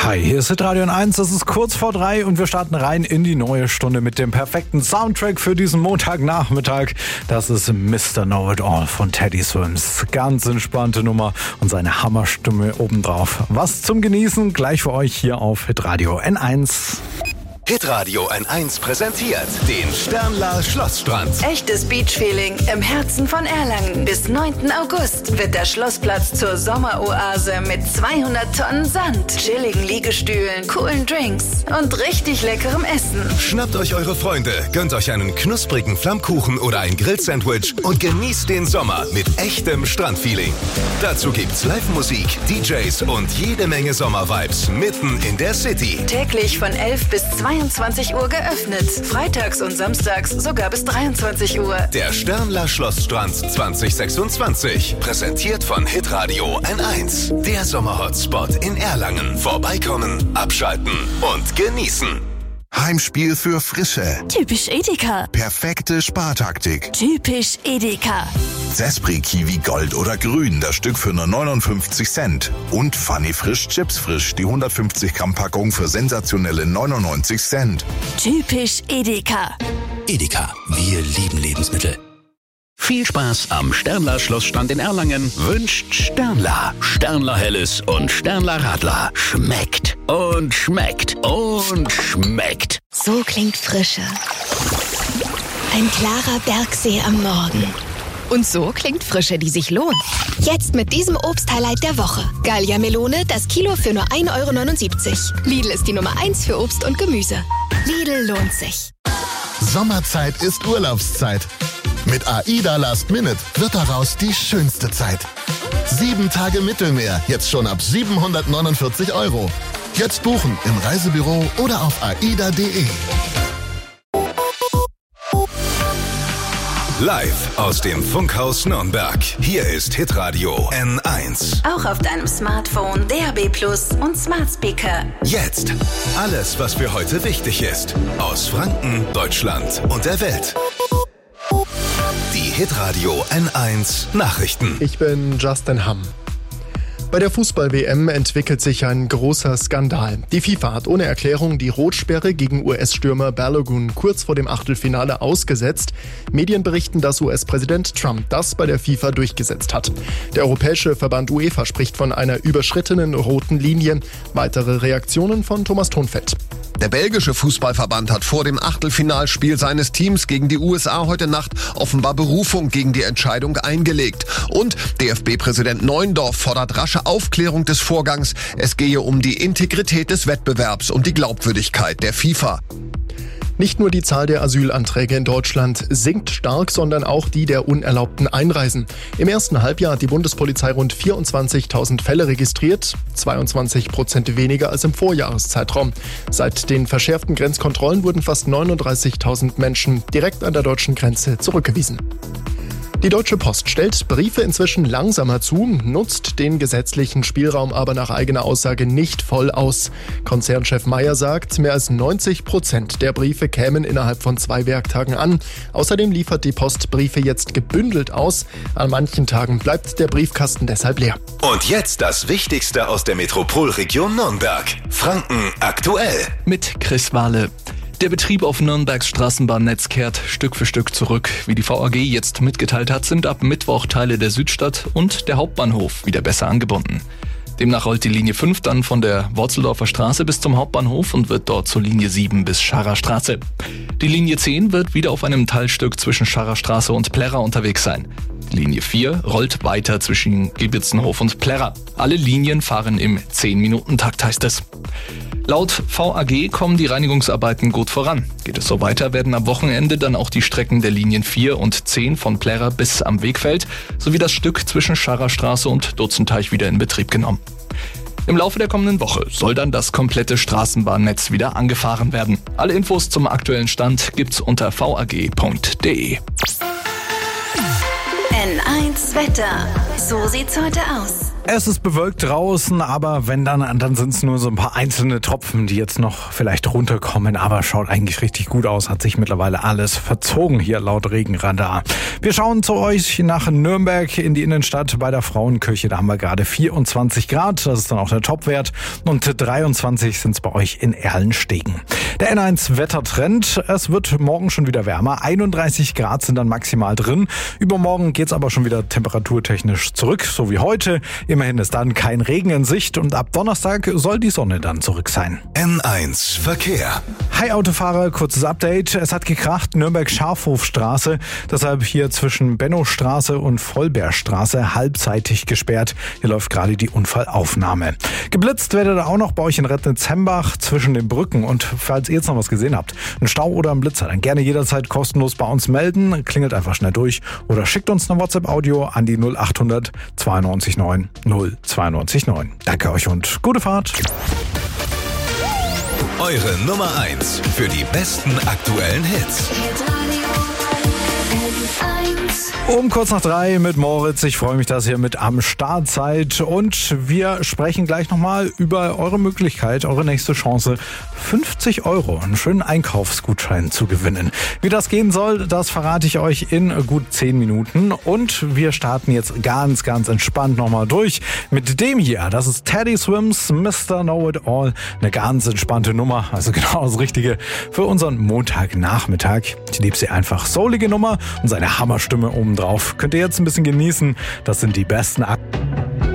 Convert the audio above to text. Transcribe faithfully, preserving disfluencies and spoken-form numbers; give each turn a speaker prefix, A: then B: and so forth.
A: Hi, hier ist Hitradio N eins, es ist kurz vor drei und wir starten rein in die neue Stunde mit dem perfekten Soundtrack für diesen Montagnachmittag. Das ist Mister Know-It-All von Teddy Swims. Ganz entspannte Nummer und seine Hammerstimme obendrauf. Was zum Genießen gleich für euch hier auf Hitradio N eins.
B: Hitradio N eins präsentiert den Sternler Schlossstrand.
C: Echtes Beachfeeling im Herzen von Erlangen. Bis neunten August wird der Schlossplatz zur Sommeroase mit zweihundert Tonnen Sand, chilligen Liegestühlen, coolen Drinks und richtig leckerem Essen.
B: Schnappt euch eure Freunde, gönnt euch einen knusprigen Flammkuchen oder ein Grillsandwich und genießt den Sommer mit echtem Strandfeeling. Dazu gibt's Live-Musik, D Js und jede Menge Sommervibes mitten in der City.
C: Täglich von elf bis zweiundzwanzig Uhr geöffnet. Freitags und samstags sogar bis dreiundzwanzig Uhr.
B: Der Sternler Schlossstrand zwanzig sechsundzwanzig. Präsentiert von Hitradio N eins. Der Sommerhotspot in Erlangen. Vorbeikommen, abschalten und genießen.
D: Heimspiel für Frische.
E: Typisch Edeka.
D: Perfekte Spartaktik.
E: Typisch Edeka.
D: Zespri Kiwi Gold oder Grün, das Stück für nur neunundfünfzig Cent. Und Funny Frisch Chips Frisch, die hundertfünfzig Gramm Packung für sensationelle neunundneunzig Cent.
E: Typisch Edeka.
F: Edeka, wir lieben Lebensmittel. Viel Spaß am Sternler Schlossstrand in Erlangen wünscht Sternler. Sternler Helles und Sternler Radler. Schmeckt und schmeckt und schmeckt.
G: So klingt Frische. Ein klarer Bergsee am Morgen. Und so klingt Frische, die sich lohnt. Jetzt mit diesem Obsthighlight der Woche. Gallia Melone, das Kilo für nur ein Euro neunundsiebzig. Lidl ist die Nummer eins für Obst und Gemüse. Lidl lohnt sich.
H: Sommerzeit ist Urlaubszeit. Mit AIDA Last Minute wird daraus die schönste Zeit. Sieben Tage Mittelmeer, jetzt schon ab siebenhundertneunundvierzig Euro. Jetzt buchen im Reisebüro oder auf aida punkt de.
B: Live aus dem Funkhaus Nürnberg. Hier ist Hitradio N eins.
C: Auch auf deinem Smartphone, D A B Plus und Smart Speaker.
B: Jetzt alles, was für heute wichtig ist. Aus Franken, Deutschland und der Welt. Die Hitradio N eins Nachrichten.
I: Ich bin Justin Hamm. Bei der Fußball-W M entwickelt sich ein großer Skandal. Die FIFA hat ohne Erklärung die Rotsperre gegen U S-Stürmer Balogun kurz vor dem Achtelfinale ausgesetzt. Medien berichten, dass U S-Präsident Trump das bei der FIFA durchgesetzt hat. Der europäische Verband UEFA spricht von einer überschrittenen roten Linie. Weitere Reaktionen von Thomas Thonfeld.
J: Der belgische Fußballverband hat vor dem Achtelfinalspiel seines Teams gegen die U S A heute Nacht offenbar Berufung gegen die Entscheidung eingelegt. Und D F B-Präsident Neuendorf fordert rasche Aufklärung des Vorgangs. Es gehe um die Integrität des Wettbewerbs und die Glaubwürdigkeit der FIFA.
I: Nicht nur die Zahl der Asylanträge in Deutschland sinkt stark, sondern auch die der unerlaubten Einreisen. Im ersten Halbjahr hat die Bundespolizei rund vierundzwanzigtausend Fälle registriert, zweiundzwanzig Prozent weniger als im Vorjahreszeitraum. Seit den verschärften Grenzkontrollen wurden fast neununddreißigtausend Menschen direkt an der deutschen Grenze zurückgewiesen. Die Deutsche Post stellt Briefe inzwischen langsamer zu, nutzt den gesetzlichen Spielraum aber nach eigener Aussage nicht voll aus. Konzernchef Meyer sagt, mehr als neunzig Prozent der Briefe kämen innerhalb von zwei Werktagen an. Außerdem liefert die Post Briefe jetzt gebündelt aus. An manchen Tagen bleibt der Briefkasten deshalb leer.
B: Und jetzt das Wichtigste aus der Metropolregion Nürnberg. Franken aktuell.
K: Mit Chris Wahle. Der Betrieb auf Nürnbergs Straßenbahnnetz kehrt Stück für Stück zurück. Wie die V A G jetzt mitgeteilt hat, sind ab Mittwoch Teile der Südstadt und der Hauptbahnhof wieder besser angebunden. Demnach rollt die Linie fünf dann von der Worzeldorfer Straße bis zum Hauptbahnhof und wird dort zur Linie sieben bis Scharrer Straße. Die Linie zehn wird wieder auf einem Teilstück zwischen Scharrer Straße und Plärrer unterwegs sein. Die Linie vier rollt weiter zwischen Gebitzenhof und Plärrer. Alle Linien fahren im zehn Minuten Takt, heißt es. Laut V A G kommen die Reinigungsarbeiten gut voran. Geht es so weiter, werden am Wochenende dann auch die Strecken der Linien vier und zehn von Plärrer bis am Wegfeld sowie das Stück zwischen Scharrer Straße und Dutzenteich wieder in Betrieb genommen. Im Laufe der kommenden Woche soll dann das komplette Straßenbahnnetz wieder angefahren werden. Alle Infos zum aktuellen Stand gibt's unter v a g punkt de.
C: N eins Wetter. So sieht's heute aus.
A: Es ist bewölkt draußen, aber wenn dann, dann sind es nur so ein paar einzelne Tropfen, die jetzt noch vielleicht runterkommen. Aber schaut eigentlich richtig gut aus, hat sich mittlerweile alles verzogen hier laut Regenradar. Wir schauen zu euch nach Nürnberg in die Innenstadt bei der Frauenkirche. Da haben wir gerade vierundzwanzig Grad, das ist dann auch der Topwert. Und dreiundzwanzig sind es bei euch in Erlenstegen. Der N eins Wettertrend, es wird morgen schon wieder wärmer. einunddreißig Grad sind dann maximal drin. Übermorgen geht's aber schon wieder temperaturtechnisch zurück, so wie heute. Immerhin ist dann kein Regen in Sicht und ab Donnerstag soll die Sonne dann zurück sein.
B: N eins Verkehr.
A: Hi Autofahrer, kurzes Update. Es hat gekracht, Nürnberg-Scharfhofstraße. Deshalb hier zwischen Bennostraße und Vollbeerstraße halbseitig gesperrt. Hier läuft gerade die Unfallaufnahme. Geblitzt werdet ihr auch noch bei euch in Rednitz-Hembach zwischen den Brücken. Und falls ihr jetzt noch was gesehen habt, einen Stau oder einen Blitzer, dann gerne jederzeit kostenlos bei uns melden. Klingelt einfach schnell durch oder schickt uns eine WhatsApp-Audio an die null achthundert zweiundneunzig neun null zweiundneunzig neun. Danke euch und gute Fahrt.
B: Eure Nummer eins für die besten aktuellen Hits.
A: Um kurz nach drei mit Moritz. Ich freue mich, dass ihr mit am Start seid. Und wir sprechen gleich nochmal über eure Möglichkeit, eure nächste Chance, fünfzig Euro, einen schönen Einkaufsgutschein zu gewinnen. Wie das gehen soll, das verrate ich euch in gut zehn Minuten. Und wir starten jetzt ganz, ganz entspannt nochmal durch mit dem hier. Das ist Teddy Swims, Mister Know It All. Eine ganz entspannte Nummer, also genau das Richtige für unseren Montagnachmittag. Ich liebe sie einfach. Soulige Nummer und seine Hammerstimme oben drauf. Könnt ihr jetzt ein bisschen genießen. Das sind die besten Akten.